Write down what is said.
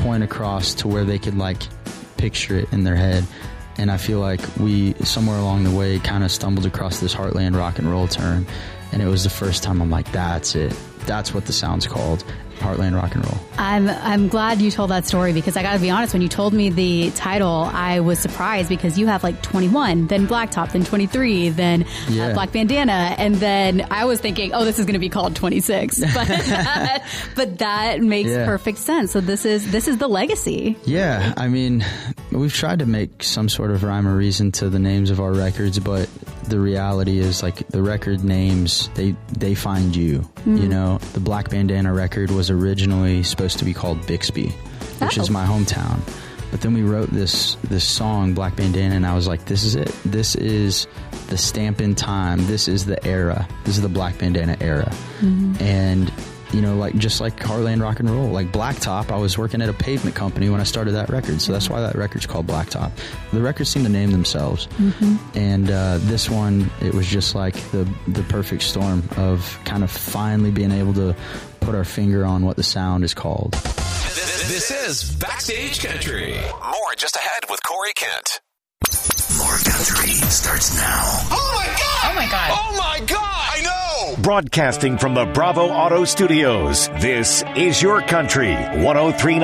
point across to where they could like picture it in their head. And I feel like we, somewhere along the way, kind of stumbled across this Heartland rock and roll term. And it was the first time I'm like, that's it. That's what the sound's called. Heartland rock and roll. I'm glad you told that story, because I got to be honest, when you told me the title, I was surprised, because you have like 21, then Blacktop, then 23, then Black Bandana, and then I was thinking, oh, this is going to be called 26, but that makes perfect sense. So this is the legacy. Yeah, I mean, we've tried to make some sort of rhyme or reason to the names of our records, but the reality is, like, the record names, they find you. You know, the Black Bandana record was originally supposed to be called Bixby, which is my hometown. But then we wrote this song, Black Bandana, and I was like, this is it. This is the stamp in time. This is the era. This is the Black Bandana era. And, you know, like, just like Heartland rock and roll, like Blacktop, I was working at a pavement company when I started that record, so that's why that record's called Blacktop. The records seem to name themselves. And this one, it was just like the perfect storm of kind of finally being able to put our finger on what the sound is called. This is Backstage Country. More just ahead with Corey Kent. More country starts now. Oh my God! Oh my God! Oh my God! I know! Broadcasting from the Bravo Auto Studios, this is Your Country 103.9